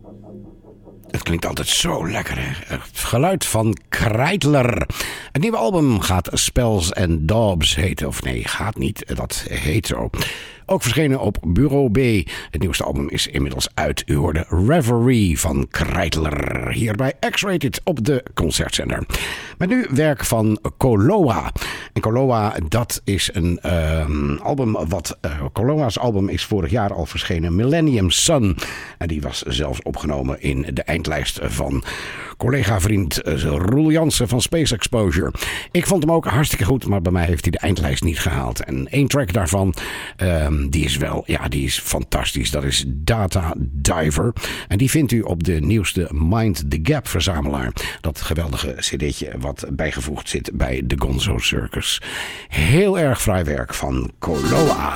Het klinkt altijd zo lekker, hè? Het geluid van Kreidler. Het nieuwe album gaat Spells and Daubs heten. Of nee, gaat niet. Dat heet zo. Ook verschenen op Bureau B. Het nieuwste album is inmiddels uit. U hoorde Reverie van Kreidler. Hier bij X-Rated op de Concertzender. Met nu werk van Koloa. En Koloa, dat is een album wat... Koloa's album is vorig jaar al verschenen. Millennium Sun. En die was zelfs opgenomen in de eindlijst van collega-vriend Roel Jansen van Space Exposure. Ik vond hem ook hartstikke goed, maar bij mij heeft hij de eindlijst niet gehaald. En één track daarvan, die is wel, ja, die is fantastisch. Dat is Data Diver. En die vindt u op de nieuwste Mind the Gap verzamelaar. Dat geweldige cd'tje wat bijgevoegd zit bij de Gonzo Circus. Heel erg fraai werk van Koloa.